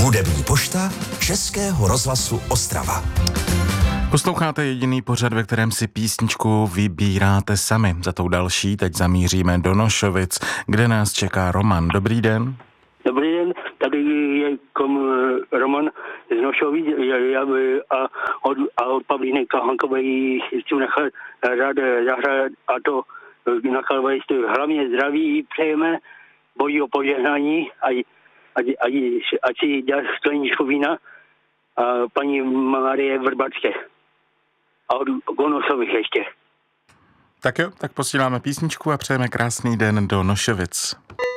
Hudební pošta Českého rozhlasu Ostrava. Posloucháte jediný pořad, ve kterém si písničku vybíráte sami. Za tou další teď zamíříme do Nošovic, kde nás čeká Roman. Dobrý den. Dobrý den, tady je Roman z Nošovic a od Pavlíny Kahankové si nechal rád zahrát a to nechal hlavně zdraví přejeme, boží o požehnání ať si dá skleničku vína a paní Marie Vrbacké a od Gonosových ještě. Tak jo, tak posíláme písničku a přejeme krásný den do Nošovic.